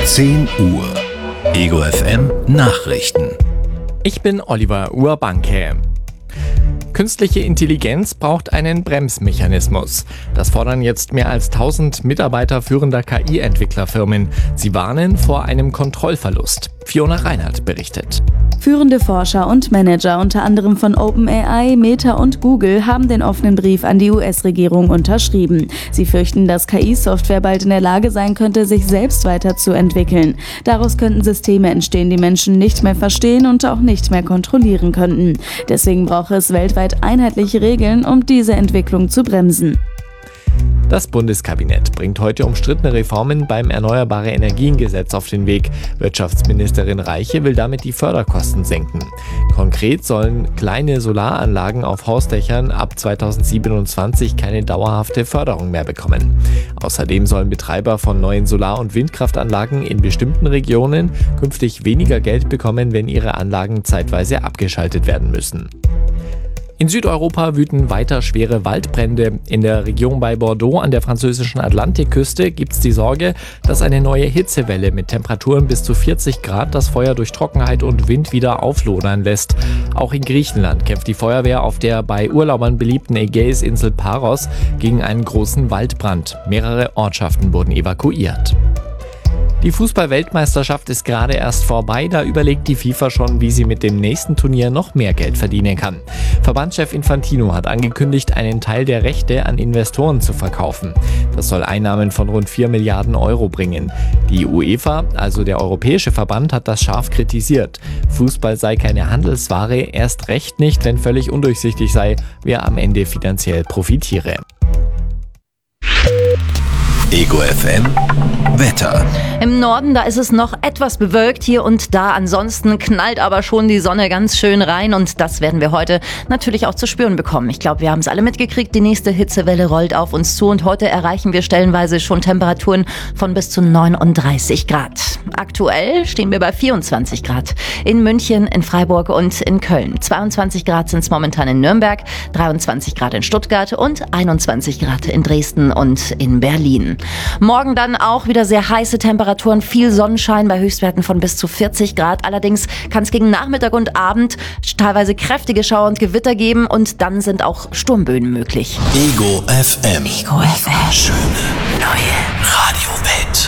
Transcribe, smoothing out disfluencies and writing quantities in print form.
10 Uhr. Ego FM Nachrichten. Ich bin Oliver Urbanke. Künstliche Intelligenz braucht einen Bremsmechanismus. Das fordern jetzt mehr als 1000 Mitarbeiter führender KI-Entwicklerfirmen. Sie warnen vor einem Kontrollverlust. Fiona Reinhardt berichtet. Führende Forscher und Manager, unter anderem von OpenAI, Meta und Google, haben den offenen Brief an die US-Regierung unterschrieben. Sie fürchten, dass KI-Software bald in der Lage sein könnte, sich selbst weiterzuentwickeln. Daraus könnten Systeme entstehen, die Menschen nicht mehr verstehen und auch nicht mehr kontrollieren könnten. Deswegen braucht es weltweit einheitliche Regeln, um diese Entwicklung zu bremsen. Das Bundeskabinett bringt heute umstrittene Reformen beim Erneuerbare-Energien-Gesetz auf den Weg. Wirtschaftsministerin Reiche will damit die Förderkosten senken. Konkret sollen kleine Solaranlagen auf Hausdächern ab 2027 keine dauerhafte Förderung mehr bekommen. Außerdem sollen Betreiber von neuen Solar- und Windkraftanlagen in bestimmten Regionen künftig weniger Geld bekommen, wenn ihre Anlagen zeitweise abgeschaltet werden müssen. In Südeuropa wüten weiter schwere Waldbrände. In der Region bei Bordeaux an der französischen Atlantikküste gibt es die Sorge, dass eine neue Hitzewelle mit Temperaturen bis zu 40 Grad das Feuer durch Trockenheit und Wind wieder auflodern lässt. Auch in Griechenland kämpft die Feuerwehr auf der bei Urlaubern beliebten Ägäisinsel Paros gegen einen großen Waldbrand. Mehrere Ortschaften wurden evakuiert. Die Fußball-Weltmeisterschaft ist gerade erst vorbei, da überlegt die FIFA schon, wie sie mit dem nächsten Turnier noch mehr Geld verdienen kann. Verbandschef Infantino hat angekündigt, einen Teil der Rechte an Investoren zu verkaufen. Das soll Einnahmen von rund 4 Milliarden Euro bringen. Die UEFA, also der Europäische Verband, hat das scharf kritisiert. Fußball sei keine Handelsware, erst recht nicht, wenn völlig undurchsichtig sei, wer am Ende finanziell profitiere. Ego FM Wetter. Im Norden, da ist es noch etwas bewölkt hier und da. Ansonsten knallt aber schon die Sonne ganz schön rein und das werden wir heute natürlich auch zu spüren bekommen. Ich glaube, wir haben es alle mitgekriegt. Die nächste Hitzewelle rollt auf uns zu und heute erreichen wir stellenweise schon Temperaturen von bis zu 39 Grad. Aktuell stehen wir bei 24 Grad in München, in Freiburg und in Köln. 22 Grad sind es momentan in Nürnberg, 23 Grad in Stuttgart und 21 Grad in Dresden und in Berlin. Morgen dann auch wieder sehr heiße Temperaturen, viel Sonnenschein bei Höchstwerten von bis zu 40 Grad. Allerdings kann es gegen Nachmittag und Abend teilweise kräftige Schauer und Gewitter geben und dann sind auch Sturmböen möglich. Ego FM. Ego FM. Schöne neue Radiowelt.